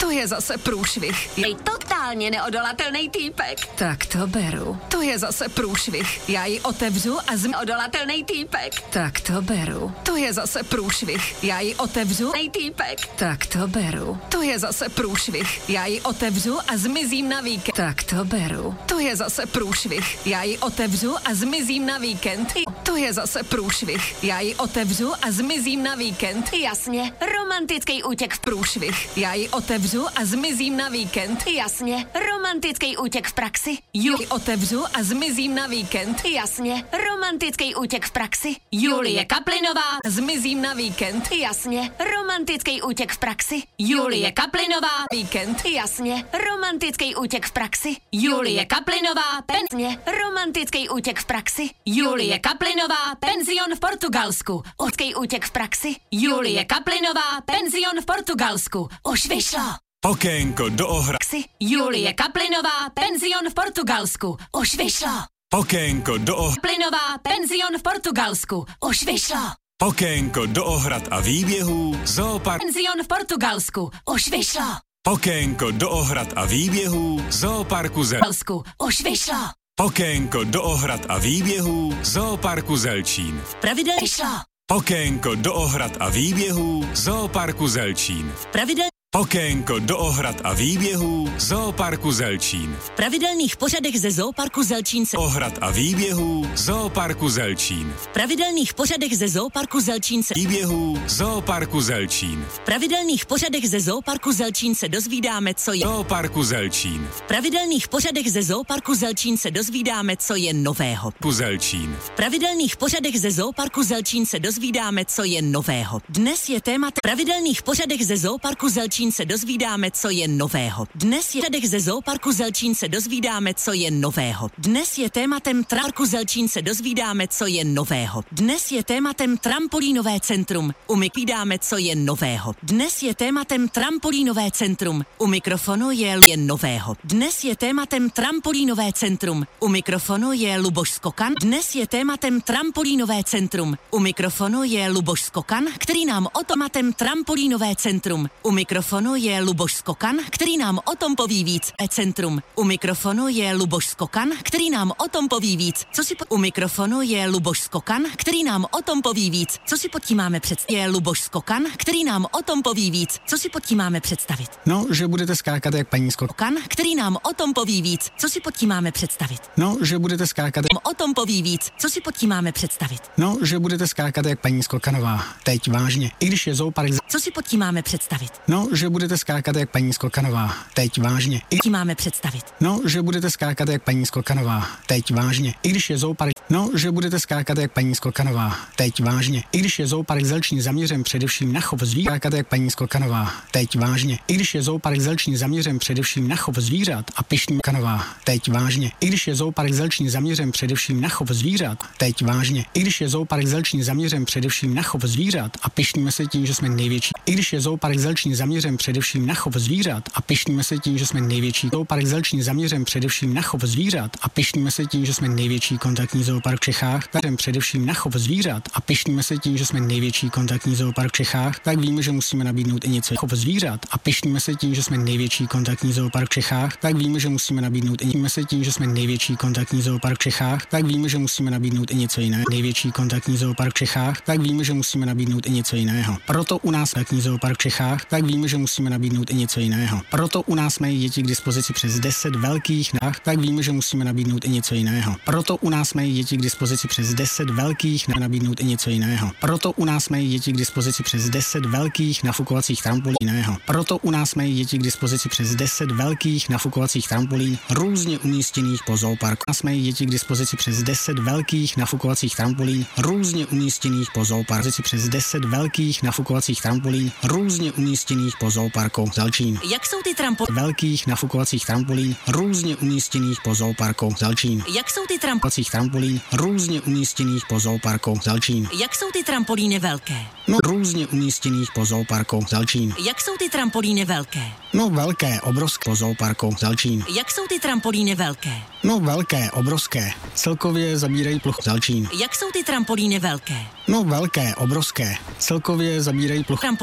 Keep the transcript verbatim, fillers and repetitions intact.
To je zase průšvih. Je totálně neodolatelný týpek. Tak to beru. To je zase průšvih. Já ji otevřu a zm... Odolatelný týpek. Tak to beru. To je zase průšvih. Já ji otevřu. Nej týpek. Tak to beru. To je zase průšvih. Já ji otevřu a zmizím na víkend. Tak to beru. To je zase průšvih. Já ji otevřu a zmizím na víkend. To je zase průšvih. Já ji otevřu a zmizím na víkend. Jasně. Romantický útěk v průšvih. Já ji otevřu a zmizím na víkend. Jasně. Romantický útěk v praxi. Julie otevřu a zmizím na víkend. Jasně. Romantický útěk v praxi. Julie Kaplinová. Zmizím na víkend. Jasně. Romantický útěk v praxi. Julie Kaplinová. Víkend. Jasně. Romantický útěk v praxi. Julie Kaplinová. Penzně. Romantický útěk v praxi. Julie Kaplinová. Penzion v Portugalsku. Ocký útěk v praxi. Julie Kaplinová. Penzion v Portugalsku. Už vyšlo. Okénko do ohra... Julie Kaplinová, penzion v Portugalsku. Už vyšlo. Okénko do ohra... Kaplinová, penzion v Portugalsku. Už vyšlo. Okénko do ohrad a výběhů Zoopark... Penzion v Portugalsku. Už vyšlo. Okénko do ohrad a výběhů Zooparku Zelčín. Už vyšlo. Okénko do ohrad a výběhů Zooparku Zelčín. Pravidel vyšlo. Okénko do ohrad a výběhů Zooparku Zelčín. Pravidel Okénko do ohrad a výběhů Zooparku Zelčín. V pravidelných pořadech ze Zooparku Zelčín se Ohrad a výběhů Zooparku Zelčín. V pravidelných pořadech ze Zooparku Zelčín se Výběhů Zooparku Zelčín. V pravidelných pořadech ze Zooparku Zelčín se dozvídáme, co je Zooparku Zelčín. V pravidelných pořadech ze Zooparku Zelčín se dozvídáme, co je nového. Zelčín. V pravidelných pořadech ze Zooparku Zelčín se dozvídáme, co je nového. Dnes je téma v pravidelných pořadech ze Zooparku Zelčín se dozvídáme, co je nového. Dnes je tématem ze Zooparku Zelčín se dozvídáme, co je nového. Dnes je tématem Parku Zelčín se dozvídáme, co je nového. Dnes je tématem trampolínové centrum. Umykvídáme, co je nového. Dnes je tématem trampolínové centrum. U mikrofonu je je nového. Dnes je tématem trampolínové centrum. U mikrofonu je Luboš Skokan. Dnes je tématem trampolínové centrum. U mikrofonu je Luboš Skokan, který nám o tématem trampolínové centrum. U mikrofonu je Luboš Skokan, který nám o tom poví víc. E-centrum. U mikrofonu je Luboš Skokan, který nám o tom poví víc. Co si po... U mikrofonu je Luboš Skokan, který nám o tom poví víc. Co si pod tím máme představit? Je Luboš Skokan, který nám o tom poví víc. Co si pod tím máme představit? No, že budete skákat jak paní Skokan, který nám o tom poví víc. Co si pod tím máme představit? No, že budete skákat jak... O tom poví víc. Co si pod tím máme představit? No, že budete skákat jak paní Skokanová. Teď vážně. I když je zoopark... Co si pod tím máme představit? No, že budete skákat jak paní Skokanová. Teď vážně. I tím máme představit. No, že budete skákat jak paní Skokanová. Teď vážně. I když je zoopark... No, že budete skákat jak paní Skokanová. Teď vážně. I když je zoopark Zelčín zaměřen především na chov zvířat. Skákat jak paní Skokanová. Teď vážně. I když je zoopark Zelčín zaměřen především na chov zvířat a pyšný Kanová. Teď vážně. I když je zoopark Zelčín zaměřen především na chov zvířat. Teď vážně. I když je zoopark Zelčín zaměřen především na chov zvířat a pyšníme se tím, že jsme největší. I když je zoopark Zelčín zaměřen především na chov zvířat a pyšníme se tím, že jsme největší. Zoopark Zelčín zaměřen především na chov zvířat a pyšníme se tím, že jsme největší kontaktní zoopark v Čechách. Zaměřen především na chov zvířat a pyšníme se tím, že jsme největší kontaktní zoopark v Čechách. Tak víme, že musíme nabídnout i něco chov zvířat a pyšníme se tím, že jsme největší kontaktní zoopark v Čechách. Tak víme, že musíme nabídnout i víme se tím, že jsme největší kontaktní zoopark v Čechách. Tak víme, že musíme nabídnout i něco jiného. Největší kontaktní zoopark v Čechách. Tak víme, že musíme nabídnout i něco jiného. Proto u nás kontaktní zoopark v Čechách. Tak víme, že musíme nabídnout i něco jiného. Proto u nás mají děti k dispozici přes deset velkých nah. Tak víme, že musíme nabídnout i něco jiného. Proto u nás mají děti k dispozici přes deset velkých nah. Nabídnout i něco jiného. Proto u nás mají děti k dispozici přes deset velkých nafukovacích trampolín. Proto u nás mají děti k dispozici přes deset velkých nafukovacích trampolín různě umístěných po zooparku. U nás mají děti k dispozici přes deset velkých nafukovacích trampolín různě umístěných po zooparku. Přes deset velkých nafukovacích trampolín různě umístěných po zooparku Zelčín. Jak jsou ty trampolíny? Velkých nafukovacích trampolín různě umístěných po zooparku Zelčín. Jak jsou ty trampolíny? trampolín různě umístěných po zooparku Zelčín. Jak jsou ty trampolíny velké? No, různě umístěných po zooparku Zelčín. Jak jsou ty trampolíny velké? No, velké, obrovské po zooparku Zelčín. Jak jsou ty trampolíny velké? No, velké, obrovské. Celkově zabírají plochu Zelčín. Jak jsou ty trampolíny velké? No, velké, obrovské. Celkově zabírají plochu